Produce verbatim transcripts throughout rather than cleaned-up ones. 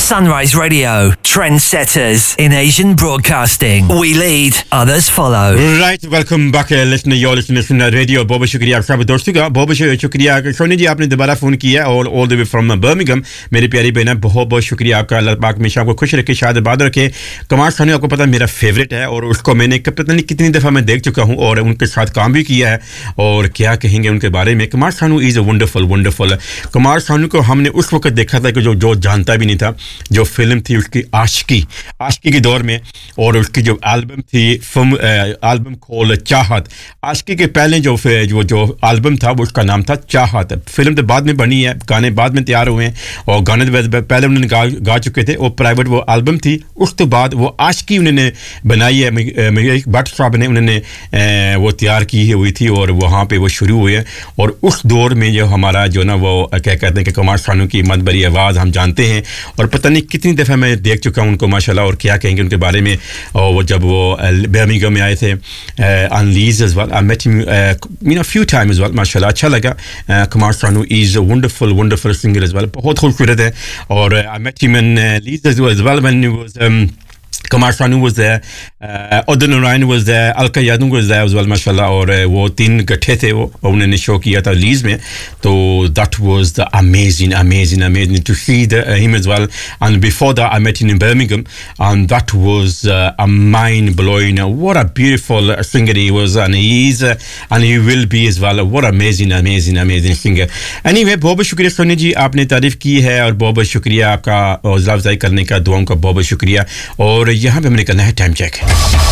Sunrise Radio, trendsetters in Asian broadcasting. We lead, others follow. Right, welcome back, uh, listener. You're listening to Radio. बहुत बहुत शुक्रिया आप सब दोस्तों का, बहुत बहुत शुक्रिया सोनी जी, आपने दोबारा फ़ोन किया और all the way from Birmingham. मेरी प्यारी बहन, बहुत बहुत शुक्रिया आपका. अल्लाह पाक हमेशा आपको खुश रखे, शाद आबाद रखे. कमाल खान आपको पता मेरा फेवरेट है और उसको मैंने पता नहीं कितनी दफ़ा मैं देख चुका हूँ और उनके साथ काम भी किया है. और क्या कहेंगे उनके बारे में. कमाल Khan is a wonderful wonderful. कमाल खान को हमने उस वक्त देखा था कि जो जो जानता भी नहीं था. जो फिल्म थी उसकी आशिकी आशिकी के दौर में, और उसकी जो एल्बम थी फिल्म एल्बम कॉल चाहत. आशिकी के पहले जो जो जो एल्बम था वो उसका नाम था चाहत. फिल्म तो बाद में बनी है, गाने बाद में तैयार हुए हैं और गाने पहले उन्होंने गा, गा चुके थे. और प्राइवेट वो एल्बम थी. उसके बाद वो आशिकी उन्होंने बनाई है, भट्ट साहब ने उन्होंने वो तैयार की हुई थी और वहाँ पे वो शुरू हुए. और उस दौर में जो हमारा जो ना वो क्या कहते हैं कि कमाल खानों की मदबरी आवाज़ हम जानते हैं और पता नहीं कितनी दफ़ा मैं देख चुका हूँ उनको माशाल्लाह. और क्या कहेंगे उनके बारे में. और वो जब वो बर्मिंघम में आए थे on lease as well, I met him you know few time as well. माशाल्लाह अच्छा लगा. कमाल खानू is a wonderful wonderful singer as well, बहुत खूबसूरत है. और I met him in lease as well when he was Kamar Sanu was there, uh, Odin Narayan was there, Alka Yadung was there as well, mashallah. और वो तीन गठे थे वो उन्होंने शो किया था लीज में. तो that was the amazing amazing amazing to see the, uh, him as well. And before that I met him in Birmingham and that was uh, a mind blowing. What a beautiful singer he was, and he is uh, and he will be as well. What amazing amazing amazing singer. Anyway, बहुत बहुत शुक्रिया सोनी जी, आपने तारीफ की है और बहुत बहुत शुक्रिया आपका हौसला अफजाई करने का, दुआओं का बहुत बहुत शुक्रिया. और यहाँ पे हमने करना है time check.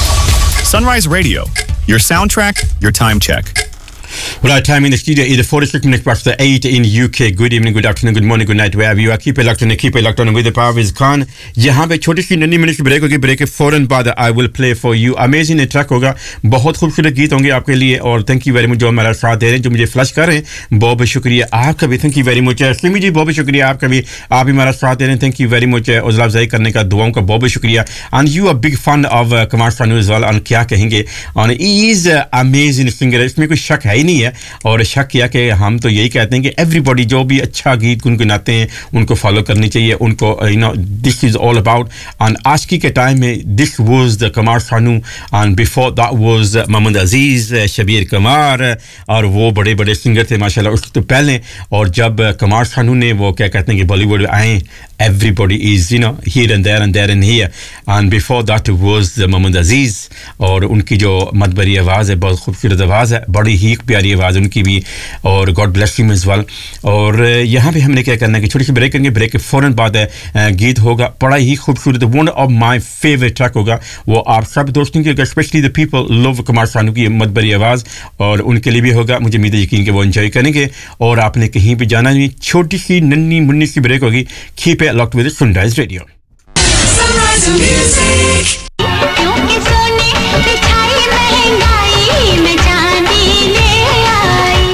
Sunrise Radio, your soundtrack, your time check. Right, time in the studio is forty-six minutes past the eight in U K. Good evening, good afternoon, good morning, good night, wherever you are. Keep it locked on, keep it locked on with the Parviz Khan. यहाँ पे छोटी सी नन्ही minute की break होगी. Break के फौरन बाद I will play for you. Amazing track होगा, बहुत खूबसूरत गीत होंगे आपके लिए. और थैंक यू वेरी मच जो हमारा साथ दे रहे हैं, जो मुझे फ्लश कर रहे हैं, बहुत बहुत शुक्रिया आपका भी. Thank you very much Simi जी, बहुत बहुत शुक्रिया आपका भी, आप भी हमारा साथ दे रहे हैं. थैंक यू वेरी मच हौसला अफजाई करने का, दुआओं का बहुत बहुत शुक्रिया. And you are big fan of कमाल खान एज वेल. और क्या कहेंगे, और ही इज अमेजिंग सिंगर, इसमें कोई शक है ही नहीं है. और शक किया कि हम तो यही कहते हैं कि एवरीबॉडी जो भी अच्छा गीत गुनगुनाते हैं उनको फॉलो करनी चाहिए. उनको you know this is all about. And आशिकी के टाइम में दिस वाज द कमाल खानू and before that was Mohammad अजीज, शबीर कमार, और वो बड़े बड़े सिंगर थे माशाल्लाह उससे तो पहले. और जब कमाल खानू ने वो क्या कहते हैं कि बॉलीवुड में आए, everybody is you know here and there and there and here. And before that was Mohammad अजीज, और उनकी जो मदबरी आवाज़ है, बहुत खूबसूरत आवाज़ है, बड़ी ही प्यारी आवाज़ उनकी भी. और God bless him as well. और यहाँ पे हमने क्या करना है कि छोटी सी ब्रेक करेंगे. ब्रेक के फ़ौरन बाद गीत होगा बड़ा ही खूबसूरत, one of my favourite track होगा. वो आप सब दोस्तों की, स्पेशली द पीपल लव कमाल खानू की मदबरी आवाज़, और उनके लिए भी होगा. मुझे उम्मीद है यकीन कि वो एंजॉय करेंगे. और आपने कहीं भी जाना नहीं, छोटी सी नन्ही मुन्नी सी ब्रेक होगी. Keep it locked with Sunrise Radio. Sunrise Music. क्योंकि सोने मिठाई महंगाई में चांदी ले आई.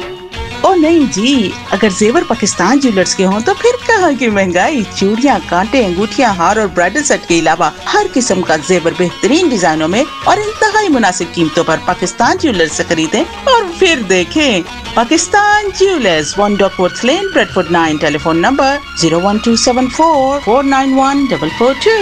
ओ नहीं जी, अगर जेवर पाकिस्तान ज्वेलर्स के हों तो फिर कहाँ की महंगाई. चूड़ियाँ, कांटे, अंगूठियाँ, हार और ब्राइडल सेट के अलावा हर किस्म का जेवर बेहतरीन डिजाइनों में और इंतहाई मुनासिब कीमतों पर पाकिस्तान ज्वेलर्स से खरीदें और फिर देखें. पाकिस्तान ज्वेलर्स, वन डॉकवर्थ लेन, Bradford nine. Telephone number zero one two seven four four nine one four four two.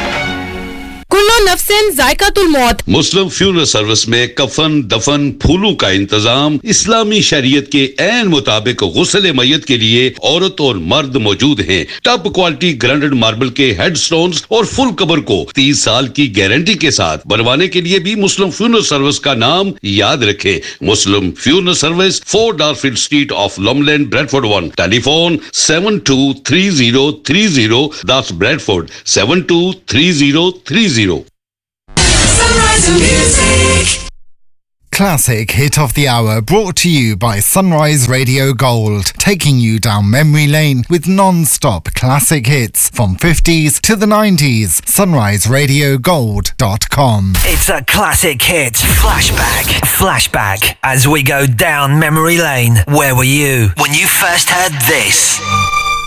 कुल्लो नफ्सिन जायकातुल मौत. मुस्लिम फ्यूनरल सर्विस में कफन, दफन, फूलों का इंतजाम इस्लामी शरीयत के ऐन मुताबिक गुस्ल मय्यत के लिए औरत और मर्द मौजूद हैं. टॉप क्वालिटी ग्राइंडेड मार्बल के हेडस्टोन्स और फुल कवर को तीस साल की गारंटी के साथ बनवाने के लिए भी मुस्लिम फ्यूनरल सर्विस का नाम याद रखें. मुस्लिम funeral service, four डारफील्ड street of लॉमलैंड, Bradford one. Telephone seven two three zero three zero. That's Bradford seven two three zero three zero. Sunrise Music. Classic hit of the hour brought to you by Sunrise Radio Gold, taking you down memory lane with non-stop classic hits from fifties to the nineties. sunrise radio gold dot com. It's a classic hit. Flashback. Flashback. As we go down memory lane. Where were you when you first heard this?